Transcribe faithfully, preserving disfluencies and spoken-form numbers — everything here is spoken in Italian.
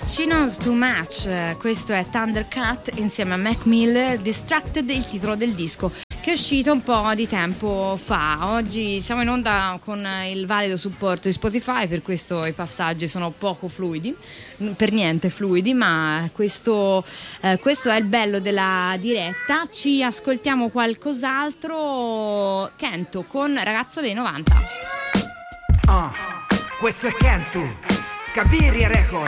She Knows Too Much, questo è Thundercat insieme a Mac Miller, Distracted, il titolo del disco che è uscito un po' di tempo fa. Oggi siamo in onda con il valido supporto di Spotify, per questo i passaggi sono poco fluidi, per niente fluidi, ma questo, eh, questo è il bello della diretta. Ci ascoltiamo qualcos'altro. Kento con Ragazzo dei novanta. Ah, questo è Kento, Cabiria Record.